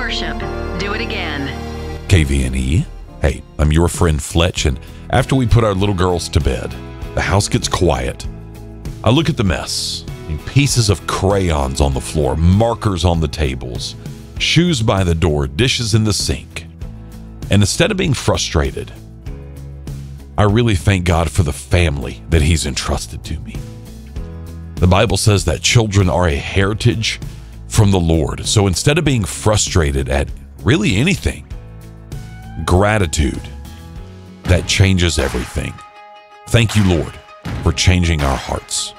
worship. Do it again. KVNE. Hey, I'm your friend Fletch, and after we put our little girls to bed, the house gets quiet. I look at the mess. Pieces of crayons on the floor, markers on the tables, shoes by the door, dishes in the sink. And instead of being frustrated, I really thank God for the family that He's entrusted to me. The Bible says that children are a heritage from the Lord. So instead of being frustrated at really anything, gratitude, that changes everything. Thank you, Lord, for changing our hearts.